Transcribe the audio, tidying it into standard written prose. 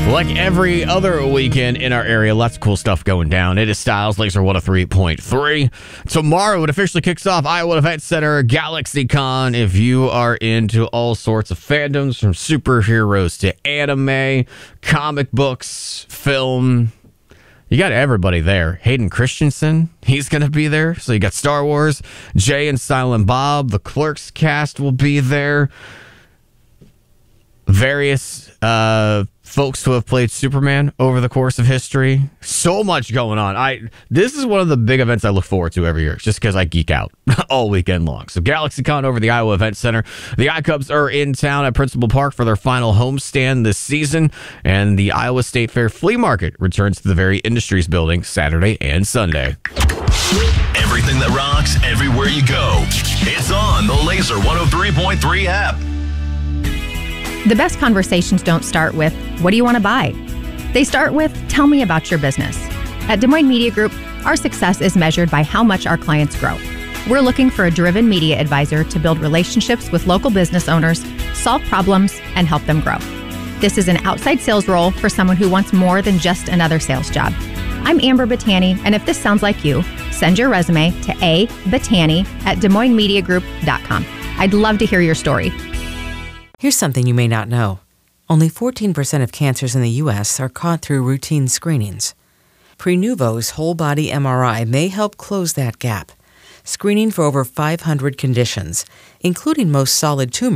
Like every other weekend in our area, lots of cool stuff going down. It is Styles Laser 103.3. Tomorrow it officially kicks off Iowa Event Center GalaxyCon. If you are into all sorts of fandoms, from superheroes to anime, comic books, film, you got everybody there. Hayden Christensen, he's going to be there. So you got Star Wars, Jay and Silent Bob, the Clerks cast will be there. Various folks who have played Superman over the course of history. So much going on. This is one of the big events I look forward to every year, just because I geek out all weekend long. So GalaxyCon over the Iowa Event Center. The iCubs are in town at Principal Park for their final homestand this season, and the Iowa State Fair Flea Market returns to the Very Industries building Saturday and Sunday. Everything that rocks everywhere you go. It's on the Laser 103.3 app. The best conversations don't start with, what do you want to buy? They start with, tell me about your business. At Des Moines Media Group, our success is measured by how much our clients grow. We're looking for a driven media advisor to build relationships with local business owners, solve problems, and help them grow. This is an outside sales role for someone who wants more than just another sales job. I'm Amber Battani, and if this sounds like you, send your resume to abattani@DesMoinesMediaGroup.com. I'd love to hear your story. Here's something you may not know. Only 14% of cancers in the U.S. are caught through routine screenings. Prenuvo's whole-body MRI may help close that gap, screening for over 500 conditions, including most solid tumors.